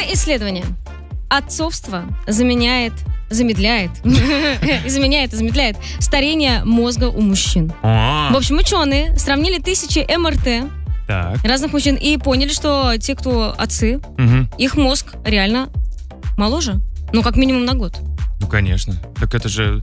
исследование. Отцовство замедляет старение мозга у мужчин. В общем, ученые сравнили тысячи МРТ разных мужчин и поняли, что те, кто отцы, их мозг реально моложе. Ну, как минимум на год. Ну, конечно. Так это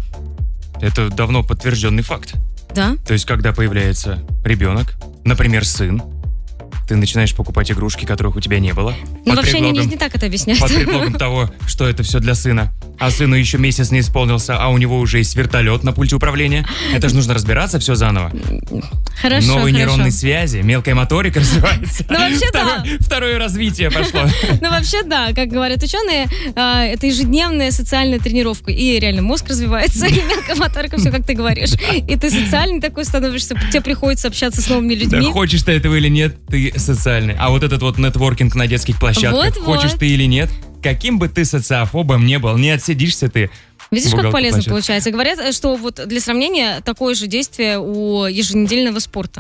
давно подтвержденный факт. Да. То есть, когда появляется ребенок, например, сын, ты начинаешь покупать игрушки, которых у тебя не было. Ну, вообще они не так это объясняют. Под предлогом того, что это все для сына. А сыну еще месяц не исполнился, а у него уже есть вертолет на пульте управления. Это же нужно разбираться все заново. Хорошо, новые нейронные связи, мелкая моторика развивается. Ну, вообще, Второе развитие пошло. Ну, вообще, да, как говорят ученые, это ежедневная социальная тренировка. И реально мозг развивается, и мелкая моторика, все, как ты говоришь. И ты социальный такой становишься, тебе приходится общаться с новыми людьми. Да, хочешь ты этого или нет, ты социальный. А вот этот вот нетворкинг на детских площадках, хочешь ты или нет, каким бы ты социофобом не был, не отсидишься ты. Видишь, как полезно получается. Говорят, что вот для сравнения такое же действие у еженедельного спорта.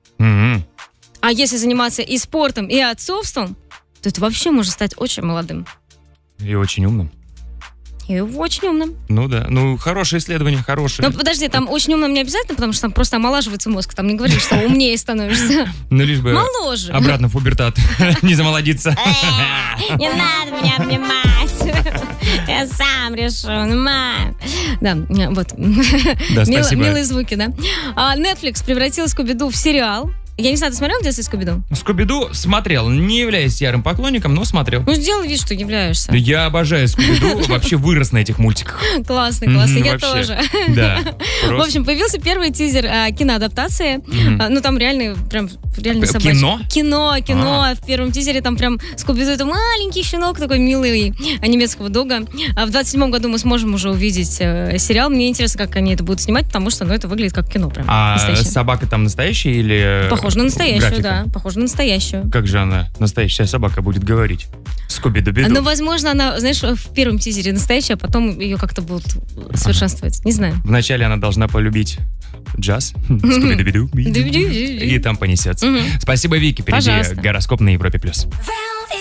А если заниматься и спортом, и отцовством, то ты вообще можешь стать очень молодым. И очень умным. И очень умным. Ну да, хорошее исследование, хорошее. Ну подожди, там очень умным не обязательно, потому что там просто омолаживается мозг. Там не говоришь, что умнее становишься. Ну лишь бы моложе. Обратно в пубертат не замолодиться. Не надо меня обнимать. Я сам решу. Да, вот. Да, спасибо. Милые звуки, да. Netflix превратил Скуби-Ду в сериал. Я не знаю, ты смотрел в детстве Скуби-Ду? Скуби-Ду смотрел. Не являюсь ярым поклонником, но смотрел. Ну, сделай вид, что являешься. Я обожаю Скуби-Ду. Вообще вырос на этих мультиках. Классно. Я тоже. Да. В общем, появился первый тизер киноадаптации. Ну, там реально собачки. Кино. В первом тизере там прям Скуби-Ду — это маленький щенок, такой милый, немецкого дога. В 27-м году мы сможем уже увидеть сериал. Мне интересно, как они это будут снимать, потому что это выглядит как кино прям. А собака там настоящая или... Похоже на настоящую, графика? да. Похоже на настоящую. Как же она, настоящая собака, будет говорить? Скуби-Ду-биду. Ну, возможно, она, знаешь, в первом тизере настоящая, а потом ее как-то будут совершенствовать. Не знаю. Вначале она должна полюбить джаз. Скуби-Ду-биду. И там понесется. Спасибо, Вики. Впереди гороскоп на Европе+.